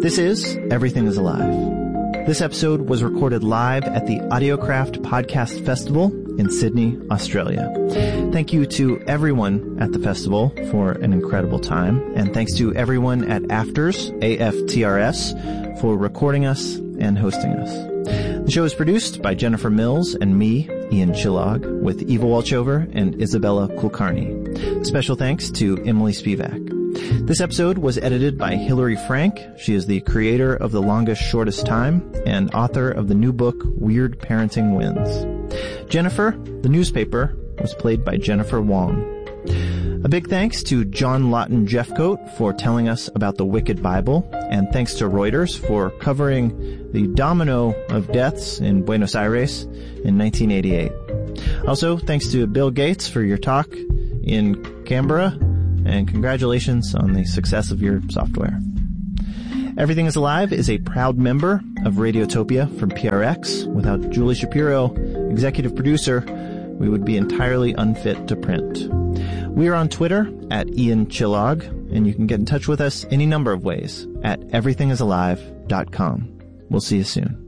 This is Everything is Alive. This episode was recorded live at the Audiocraft Podcast Festival in Sydney, Australia. Thank you to everyone at the festival for an incredible time, and thanks to everyone at Afters, AFTRS, for recording us and hosting us. The show is produced by Jennifer Mills and me, Ian Chillag, with Eva Walchover and Isabella Kulkarni. Special thanks to Emily Spivak. This episode was edited by Hilary Frank. She is the creator of The Longest Shortest Time and author of the new book, Weird Parenting Wins. Jennifer, the newspaper, was played by Jennifer Wong. A big thanks to John Lawton Jeffcoat for telling us about the Wicked Bible, and thanks to Reuters for covering the domino of deaths in Buenos Aires in 1988. Also, thanks to Bill Gates for your talk in Canberra, and congratulations on the success of your software. Everything is Alive is a proud member of Radiotopia from PRX. Without Julie Shapiro, executive producer, we would be entirely unfit to print. We are on Twitter at Ian Chillag, and you can get in touch with us any number of ways at everythingisalive.com. We'll see you soon.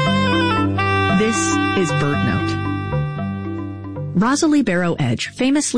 This is BirdNote. Rosalie Barrow Edge famously